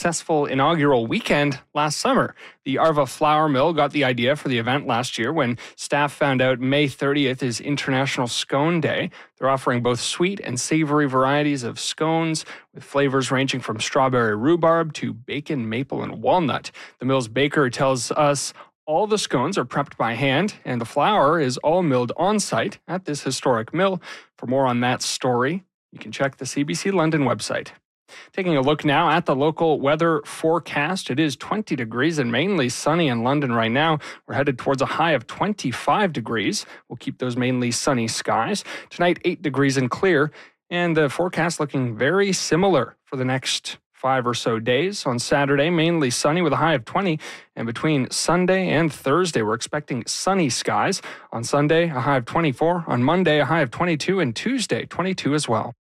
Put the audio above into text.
successful inaugural weekend last summer. The Arva Flour Mill got the idea for the event last year when staff found out May 30th is International Scone Day. They're offering both sweet and savory varieties of scones with flavors ranging from strawberry rhubarb to bacon, maple, and walnut. The mill's baker tells us all the scones are prepped by hand, and the flour is all milled on-site at this historic mill. For more on that story, you can check the CBC London website. Taking a look now at the local weather forecast. It is 20 degrees and mainly sunny in London right now. We're headed towards a high of 25 degrees. We'll keep those mainly sunny skies. Tonight, 8 degrees and clear, and the forecast looking very similar for the next 5 or so days. On Saturday, mainly sunny with a high of 20, and between Sunday and Thursday, we're expecting sunny skies. On Sunday, a high of 24. On Monday, a high of 22, and Tuesday, 22 as well.